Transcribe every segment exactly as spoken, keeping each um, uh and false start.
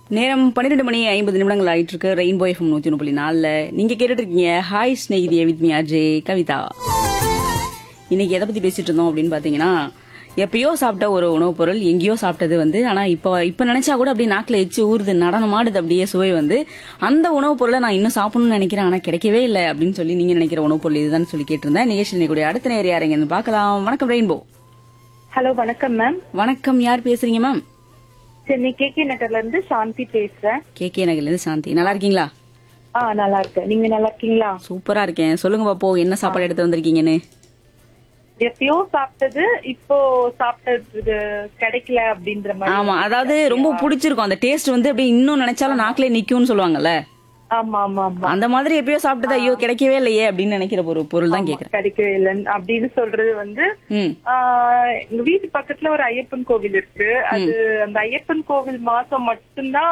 நேரம் பன்னிரெண்டு மணி ஐம்பது நிமிடங்கள் ஆயிட்டு இருக்கு. ரெயின்போ எஃப்எம் நூத்தி ஒன்று புள்ளி நாலுல நீங்க கேட்டுட்டு இருக்கீங்க hi ஸ்நேகிதிய with me Ajay Kavitha. இன்னைக்கு எதை பத்தி பேசிட்டு இருந்தோம் அப்படின்னு பாத்தீங்கன்னா, எப்பயோ சாப்பிட்ட ஒரு உணவுப் பொருள் எங்கேயோ சாப்பிட்டது வந்து, ஆனா இப்ப இப்ப நினைச்சா கூட அப்படியே நாக்குல எச்சு ஊறுது, நடனமாடுது அப்படியே சுவை வந்து. அந்த உணவுப் பொருளை நான் இன்னும் சாப்பிடணும்னு நினைக்கிறேன், ஆனா கிடைக்கவே இல்லை அப்படின்னு சொல்லி நீங்க நினைக்கிற உணவுப் பொருள் இதுதான் சொல்லி கேட்டிருந்தேன். நிகழ்ச்சி கூட அடுத்த நேரம் யாருங்கன்னு பார்க்கலாம். வணக்கம் ரெயின்போ. ஹலோ, வணக்கம் மேம். வணக்கம், யார் பேசுறீங்க மேம்? சென்னை கே கே நகர்ல இருந்து சாந்தி பேசுறேன். கே கே நகர்ல இருந்து சாந்தி. நல்லா இருக்கீங்களா? ஆ, நல்லா இருக்கேன். நீங்க நல்லா இருக்கீங்களா? சூப்பரா இருக்கேன். சொல்லுங்க பாப்போ, என்ன சாப்பாடு எடுத்து வந்திருக்கீங்கன்னு. எப்பயோ சாப்பிட்டது இப்போ சாப்பிட்டது கிடைக்கல அப்படின்ற மாதிரி. ஆமா, அதாவது ரொம்ப பிடிச்சிருக்கும் அந்த டேஸ்ட் வந்து, அப்படியே இன்னும் நினைச்சாலும் நாக்கிலே நிக்கும்னு சொல்லுவாங்கல்ல. ஆமா ஆமா ஆமா. அந்த மாதிரி எப்பயோ சாப்பிட்டது ஐயோ கிடைக்கவே இல்லையே அப்படின்னு நினைக்கிற ஒரு பொருள் தான் கேக்குறேன். கிடைக்கவே இல்லை அப்படின்னு சொல்றது வந்து, ம் ஆஹ் எங்க வீட்டு பக்கத்துல ஒரு ஐயப்பன் கோவில் இருக்கு. அது அந்த ஐயப்பன் கோவில் மாசம் மட்டும்தான்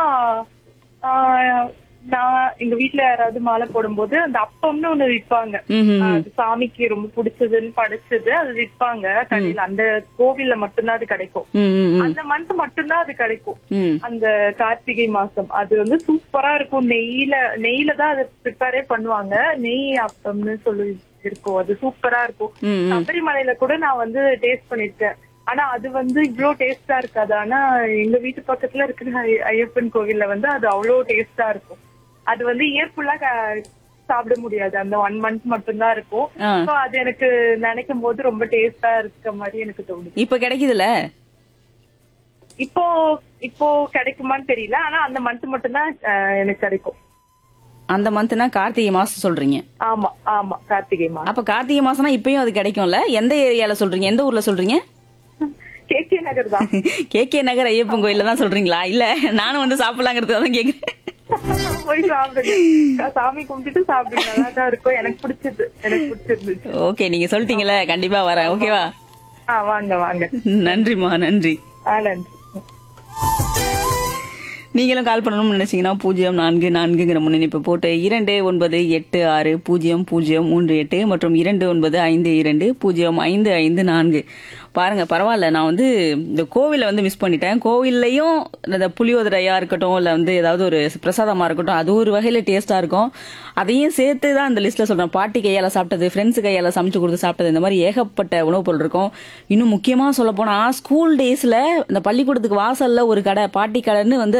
ஆஹ் நான் எங்க வீட்டுல யாராவது மாலை போடும்போது அந்த அப்பம்னு ஒண்ணு விற்பாங்க. அது சாமிக்கு ரொம்ப பிடிச்சதுன்னு படைச்சது அது விற்பாங்க கடையில. அந்த கோவில்ல மட்டும்தான் அது கிடைக்கும். அந்த மந்த் மட்டும்தான் அது கிடைக்கும். அந்த கார்த்திகை மாசம் அது வந்து சூப்பரா இருக்கும். நெய்ல நெய்ல தான் அதை ப்ரிப்பேரே பண்ணுவாங்க. நெய் அப்பம்னு சொல்லி இருக்கும். அது சூப்பரா இருக்கும். சபரிமலையில கூட நான் வந்து டேஸ்ட் பண்ணிருக்கேன். ஆனா அது வந்து இவ்வளவு டேஸ்டா இருக்காது. ஆனா எங்க வீட்டு பக்கத்துல இருக்கிற ஐயப்பன் கோவில்ல வந்து அது அவ்வளவு டேஸ்டா இருக்கும். அது வந்து இயர் ஃபுல்லா சாப்பிட முடியாது, அந்த ஒன் மந்த் மட்டும்தான் இருக்கும். அது எனக்கு நினைக்கும் போது ரொம்ப டேஸ்டா இருக்க மாதிரி எனக்கு தோணுது. இப்ப கிடைக்குதுல? இப்போ இப்போ கிடைக்குமான்னு தெரியல. ஆனா அந்த மந்த் மட்டும்தான் எனக்கு கிடைக்கும். அந்த மந்த்னா கார்த்திகை மாசம் சொல்றீங்க? ஆமா ஆமா, கார்த்திகை மாசம். அப்ப கார்த்திகை மாசம்னா இப்பயும் அது கிடைக்கும்ல? எந்த ஏரியால சொல்றீங்க, எந்த ஊர்ல சொல்றீங்க? கே கே நகர் தான். கே கே நகர் ஐயப்பன் கோயில்ல தான் சொல்றீங்களா? இல்ல நானும் வந்து சாப்பிடலாங்கிறதுக்காக தான் கேக்குறேன். போய் சாப்பிடுங்க, சாமி கும்பிட்டு சாப்பிடுங்க, நல்லாதான் இருக்கும். எனக்கு பிடிச்சது, எனக்கு பிடிச்சிருந்துச்சு. ஓகே, நீங்க சொல்லிட்டீங்கல்ல, கண்டிப்பா வரேன். ஓகேவா? ஆ, வாங்க வாங்க. நன்றிமா, நன்றி. ஆ, நன்றி. நீங்களும் கால் பண்ணணும்னு நினைச்சீங்கன்னா பூஜ்ஜியம் நான்கு நான்குங்கிற முன்னிணைப்பு போட்டு இரண்டு ஒன்பது எட்டு ஆறு பூஜ்ஜியம் பூஜ்ஜியம் மூன்று எட்டு மற்றும் இரண்டு ஒன்பது ஐந்து இரண்டு பூஜ்ஜியம் ஐந்து ஐந்து நான்கு. பாருங்க, பரவாயில்ல, நான் வந்து இந்த கோவிலை வந்து மிஸ் பண்ணிட்டேன். கோவில்லையும் இந்த புளியோதரையா இருக்கட்டும், இல்ல வந்து ஏதாவது ஒரு பிரசாதமா இருக்கட்டும், அது ஒரு வகையில டேஸ்டா இருக்கும். அதையும் சேர்த்து தான் இந்த லிஸ்ட்ல சொல்றேன். பாட்டி கையால சாப்பிட்டது, ஃப்ரெண்ட்ஸ் கையால சமைச்சு கொடுத்து சாப்பிட்டது, இந்த மாதிரி ஏகப்பட்ட உணவுப் பொருள் இருக்கும். இன்னும் முக்கியமா சொல்ல போனா, ஸ்கூல் டேஸ்ல இந்த பள்ளிக்கூடத்துக்கு வாசல்ல ஒரு கடை, பாட்டி கடைன்னு வந்து